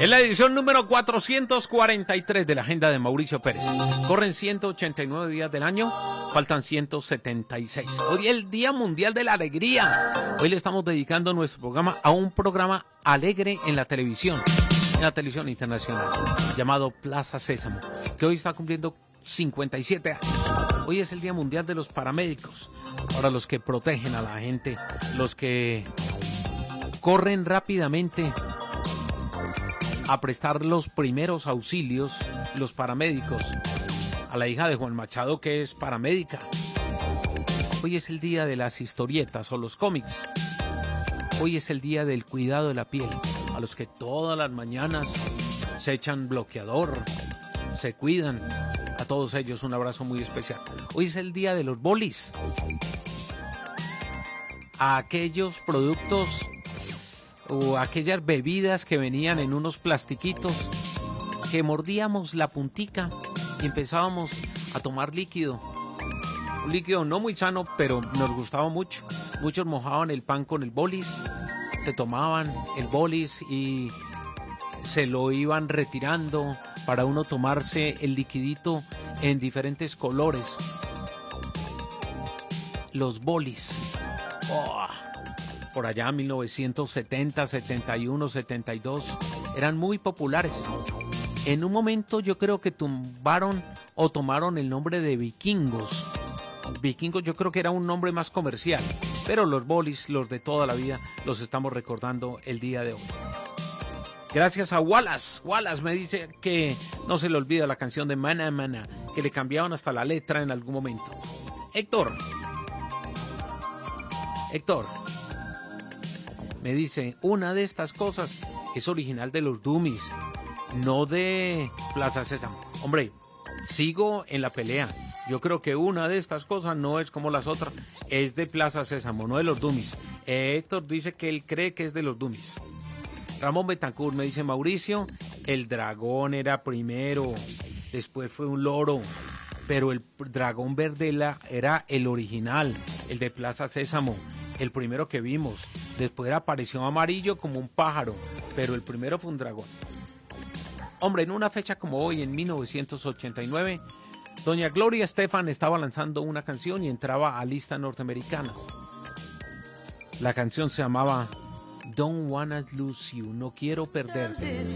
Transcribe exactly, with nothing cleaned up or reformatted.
En la edición número cuatrocientos cuarenta y tres de la agenda de Mauricio Pérez. Corren ciento ochenta y nueve días del año, faltan ciento setenta y seis. Hoy es el Día Mundial de la Alegría. Hoy le estamos dedicando nuestro programa a un programa alegre en la televisión, en la televisión internacional, llamado Plaza Sésamo, que hoy está cumpliendo cincuenta y siete años. Hoy es el Día Mundial de los Paramédicos, para los que protegen a la gente, los que corren rápidamente a prestar los primeros auxilios, los paramédicos, a la hija de Juan Machado, que es paramédica. Hoy es el día de las historietas o los cómics. Hoy es el día del cuidado de la piel, a los que todas las mañanas se echan bloqueador, se cuidan. A todos ellos un abrazo muy especial. Hoy es el día de los bolis, a aquellos productos o aquellas bebidas que venían en unos plastiquitos que mordíamos la puntica y empezábamos a tomar líquido. Un líquido no muy sano, pero nos gustaba mucho. Muchos mojaban el pan con el bolis, se tomaban el bolis y se lo iban retirando para uno tomarse el liquidito en diferentes colores. Los bolis. Oh. Por allá en mil novecientos setenta, setenta y uno, setenta y dos, eran muy populares. En un momento yo creo que tumbaron o tomaron el nombre de vikingos. Vikingos yo creo que era un nombre más comercial, pero los bolis, los de toda la vida, los estamos recordando el día de hoy. Gracias a Wallace. Wallace me dice que no se le olvida la canción de Mana Mana, que le cambiaban hasta la letra en algún momento. Héctor. Héctor. Me dice, una de estas cosas es original de los Dummies, no de Plaza Sésamo. Hombre, sigo en la pelea. Yo creo que una de estas cosas no es como las otras, es de Plaza Sésamo, no de los Dummies. Héctor dice que él cree que es de los Dummies. Ramón Betancourt me dice, Mauricio, el dragón era primero, después fue un loro, pero el dragón verde era el original, el de Plaza Sésamo, el primero que vimos. Después apareció amarillo como un pájaro, pero el primero fue un dragón. Hombre, en una fecha como hoy, en mil novecientos ochenta y nueve, doña Gloria Estefan estaba lanzando una canción y entraba a listas norteamericanas. La canción se llamaba Don't Wanna Lose You, no quiero perderte.